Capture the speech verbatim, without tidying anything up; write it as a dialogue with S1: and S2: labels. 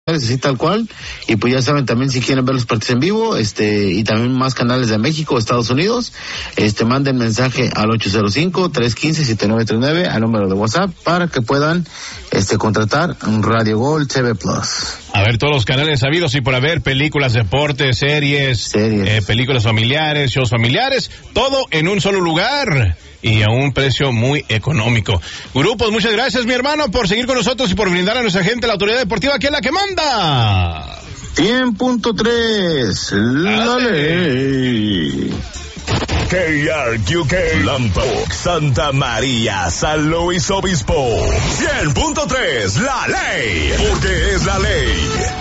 S1: así tal cual, y pues ya saben también si quieren ver los partidos en vivo, este, y también más canales de México, Estados Unidos, este, manden mensaje al ocho cero cinco, tres uno cinco, siete nueve tres nueve al número de WhatsApp para que puedan, este, contratar un Radio Gol T V Plus.
S2: A ver, todos los canales sabidos y por haber, películas, deportes, series,
S1: series.
S2: Eh, películas familiares, shows familiares, todo en un solo lugar y a un precio muy económico. Grupos, muchas gracias, mi hermano, por seguir con nosotros y por brindar a nuestra gente la autoridad deportiva que es la que manda.
S1: cien punto tres, la ley.
S3: K R Q K, Lambok, Santa María, San Luis Obispo. cien punto tres, la ley, porque es la ley.